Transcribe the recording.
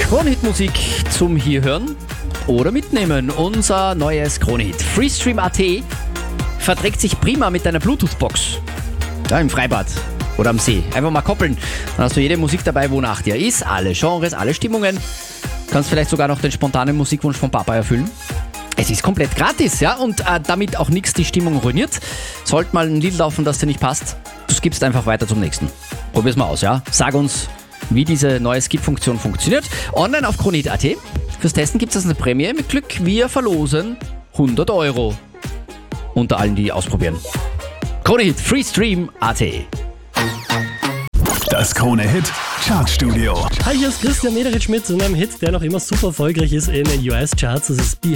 Kronehit-Musik zum hier hören oder mitnehmen. Unser neues Kronehit. Freestream.at verträgt sich prima mit deiner Bluetooth-Box. Ja, im Freibad oder am See. Einfach mal koppeln. Dann hast du jede Musik dabei, wo nach dir ist. Alle Genres, alle Stimmungen. Kannst vielleicht sogar noch den spontanen Musikwunsch von Papa erfüllen. Es ist komplett gratis, ja, und damit auch nichts die Stimmung ruiniert. Sollte mal ein Lied laufen, das dir nicht passt, du skippst einfach weiter zum nächsten. Probier's mal aus, ja. Sag uns, wie diese neue Skip-Funktion funktioniert. Online auf Kronehit.at. Fürs Testen gibt es eine Prämie. Mit Glück, wir verlosen 100 € unter allen, die ausprobieren. Kronehit, Freestream.at. Das Kronehit Chartstudio. Hi, hier ist Christian Mederich mit einem Hit, der noch immer super erfolgreich ist in den US-Charts. Das ist Be